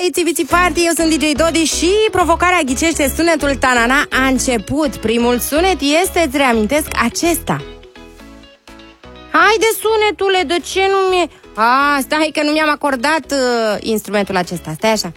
Itiviți Party, eu sunt DJ Dodi și provocarea Ghicește sunetul Tanana a început. Primul sunet este, îți reamintesc, acesta. Haide, sunetule, de ce nu mi-e... Stai că nu mi-am acordat instrumentul acesta. Stai așa.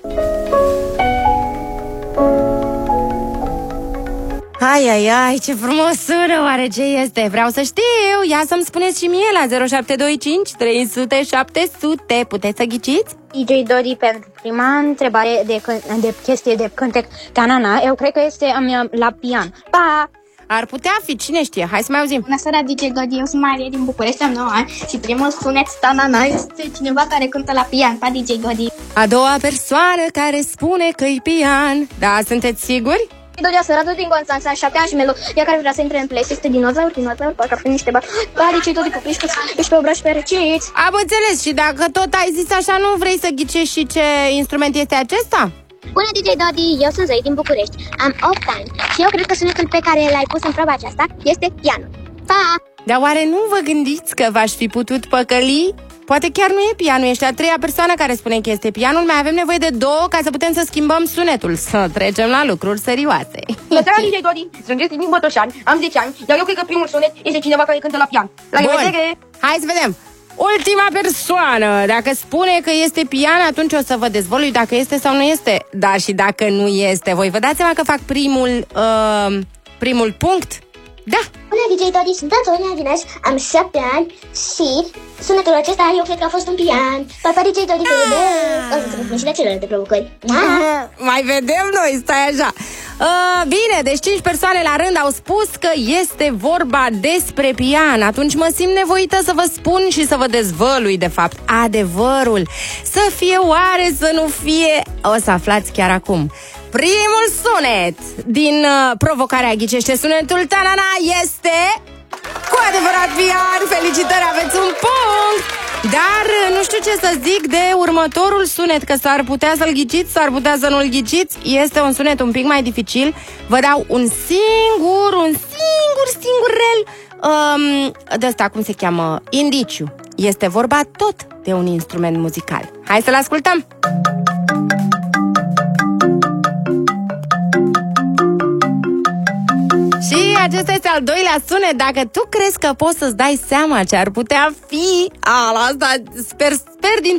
Ai, ce frumos sună, oare ce este? Vreau să știu, ia să-mi spuneți și mie la 0725 300 700. Puteți să ghiciți? DJ Dodi, pentru prima întrebare de chestie de cântec Tanana, eu cred că este la pian. Pa! Ar putea fi, cine știe, hai să mai auzim. Bună seara, DJ Dodi, eu sunt Maria din București, am 9 ani și primul sunet Tanana este cineva care cântă la pian. Pa, DJ Dodi. A doua persoană care spune că-i pian. Da, sunteți siguri? Dodi, a sărat din Constanța, 7 ani și melodia care vrea să intre în place este dinozauri, parcă ar fi niște bani. Pa, DJ Dodi, copiii ești pe obrași fericiți. Am înțeles, și dacă tot ai zis așa, nu vrei să ghicești și ce instrument este acesta? Bună, DJ Dodi, eu sunt Zoe din București, am 8 ani și eu cred că sunetul pe care l-ai pus în proba aceasta este pianul. Pa! Dar oare nu vă gândiți că v-aș fi putut păcăli? Poate chiar nu e pianul, ești a treia persoană care spune că este pianul. Mai avem nevoie de 2 ca să putem să schimbăm sunetul. Să trecem la lucruri serioase. Bună seara, DJ Dodi, sunt Jesse din Botoșani, am 10 ani, iar eu cred că primul sunet este cineva care cântă la pian. La revedere! Hai să vedem! Ultima persoană, dacă spune că este pian, atunci o să vă dezvălui dacă este sau nu este. Dar și dacă nu este, voi vă dați seama că fac primul punct? Da! Bună, DJ Dodi, sunt Antonia Vineș, am 7 ani și sunetul acesta eu cred că a fost un pian. Papa, DJ Dodi, te iubesc! O să spun și de celelalte provocări. Mai vedem noi, stai așa. Bine, deci 5 persoane la rând au spus că este vorba despre pian. Atunci mă simt nevoită să vă spun și să vă dezvălui, de fapt, adevărul. Să fie oare, să nu fie, o să aflați chiar acum. Primul sunet din provocarea Ghicește sunetul Tanana este cu adevărat pian. Felicitări, aveți un punct. Dar nu știu ce să zic de următorul sunet, că s-ar putea să-l ghiciți, s-ar putea să nu-l ghiciți. Este un sunet un pic mai dificil. Vă dau un singurel de ăsta, cum se cheamă, indiciu. Este vorba tot de un instrument muzical. Hai să-l ascultăm. Și acesta este al doilea sunet. Dacă tu crezi că poți să-ți dai seama ce ar putea fi, la asta sper din